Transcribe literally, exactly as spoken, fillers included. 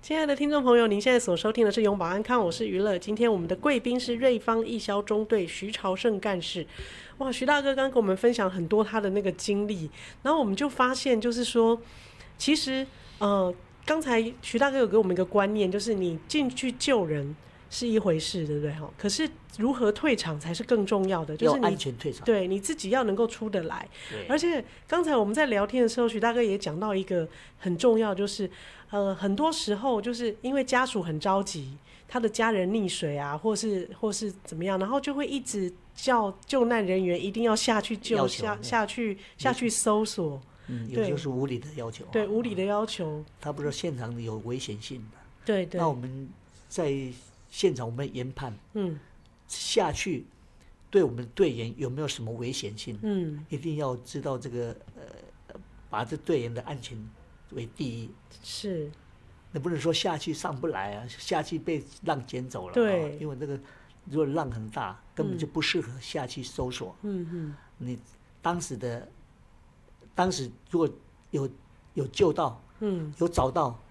亲爱的听众朋友，您现在所收听的是永保安康，我是娱乐。今天我们的贵宾是瑞芳义消中队徐朝胜干事。哇，徐大哥刚跟我们分享很多他的那个经历，然后我们就发现，就是说，其实呃，刚才徐大哥有给我们一个观念，就是你进去救人是一回事，对不对？可是如何退场才是更重要的，就是你要安全退场， 对你自己要能够出得来。而且刚才我们在聊天的时候，徐大哥也讲到一个很重要，就是呃，很多时候就是因为家属很着急，他的家人溺水啊，或是或是怎么样，然后就会一直叫救难人员一定要下去救，下下去下去搜索。 嗯，有就是无理的要求、啊， 对，无理的要求。 他不知道现场有危险性的， 对对。 那我们在现场我们研判，嗯，下去对我们队员有没有什么危险性？嗯，一定要知道这个呃，把这队员的安全为第一。 是。 那不能说下去上不来啊，下去被浪捡走了。 对、 啊，因为那个如果浪很大，根本就不适合下去搜索。嗯嗯，你当时的当时如果有有救到，嗯，有找到，